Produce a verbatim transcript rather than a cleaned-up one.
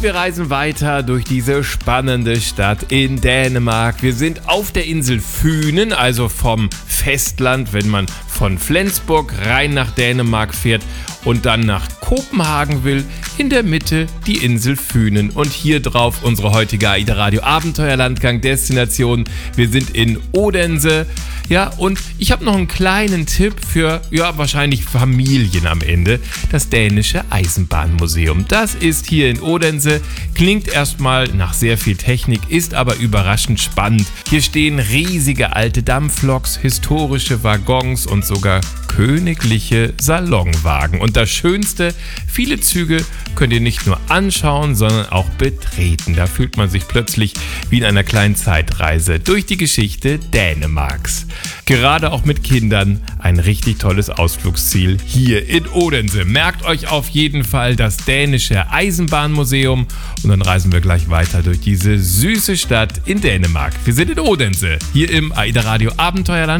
wir reisen weiter durch diese spannende Stadt in Dänemark. Wir sind auf der Insel Fünen, also vom Festland, wenn man von Flensburg rein nach Dänemark fährt und dann nach Kopenhagen will, in der Mitte die Insel Fünen. Und hier drauf unsere heutige AIDA Radio Abenteuerlandgang Destination. Wir sind in Odense. Ja, und ich habe noch einen kleinen Tipp für, ja, wahrscheinlich Familien am Ende. Das Dänische Eisenbahnmuseum. Das ist hier in Odense. Klingt erstmal nach sehr viel Technik, ist aber überraschend spannend. Hier stehen riesige alte Dampfloks, historische Waggons und sogar königliche Salonwagen. Und das Schönste, viele Züge könnt ihr nicht nur anschauen, sondern auch betreten. Da fühlt man sich plötzlich wie in einer kleinen Zeitreise durch die Geschichte Dänemarks. Gerade auch mit Kindern ein richtig tolles Ausflugsziel hier in Odense. Merkt euch auf jeden Fall das Dänische Eisenbahnmuseum und dann reisen wir gleich weiter durch diese süße Stadt in Dänemark. Wir sind in Odense, hier im AIDA Radio Abenteuerland.